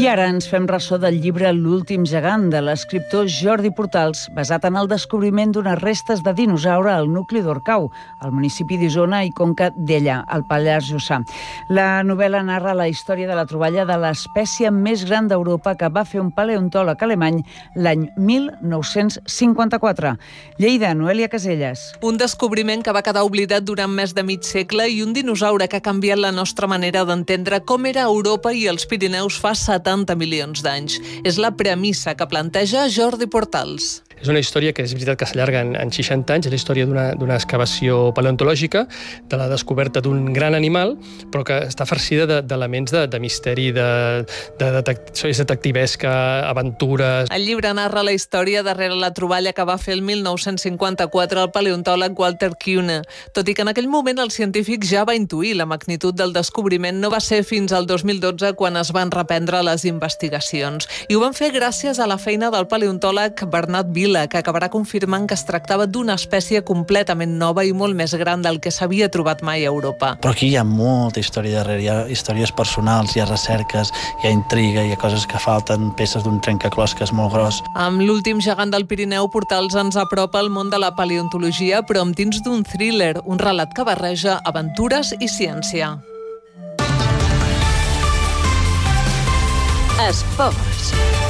I ara ens fem ressò del llibre L'últim gegant, de l'escriptor Jordi Portals, basat en el descobriment d'unes restes de dinosaure al nucli d'Orcau, al municipi d'Isona i Conca d'Ella, al Pallars Jussà. La novel·la narra la història de la troballa de l'espècie més gran d'Europa que va fer un paleontòleg alemany l'any 1954. Lleida, Noelia Caselles. Un descobriment que va quedar oblidat durant més de mig segle i un dinosaure que ha canviat la nostra manera d'entendre com era Europa i els Pirineus fa 70 milions d'anys. És la premissa que planteja Jordi Portals. És una història que és veritat que s'allarga en 60 anys, és la història d'una excavació paleontològica, de la descoberta d'un gran animal, però que està farcida d'elements de misteri, és detectivesca, aventures. El llibre narra la història darrere la troballa que va fer el 1954 el paleontòleg Walter Kuhne. Tot i que en aquell moment el científic ja va intuir la magnitud del descobriment, no va ser fins al 2012 quan es van reprendre les investigacions. I ho van fer gràcies a la feina del paleontòleg Bernat Vila, que acabarà confirmant que es tractava d'una espècie completament nova i molt més gran del que s'havia trobat mai a Europa. Però aquí hi ha molta història darrere, hi ha històries personals, hi ha recerques, hi ha intriga, hi ha coses que falten, peces d'un trencaclosques molt gros. Amb L'últim gegant del Pirineu, Portals ens apropa al món de la paleontologia, però amb dins d'un thriller, un relat que barreja aventures i ciència. Esports.